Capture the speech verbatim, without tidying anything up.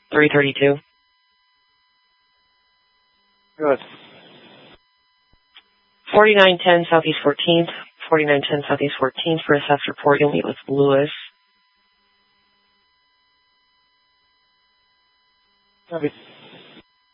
three thirty-two. Good. forty-nine ten Southeast fourteenth. forty-nine ten Southeast fourteenth for a theft report. You'll meet with Lewis. Copy.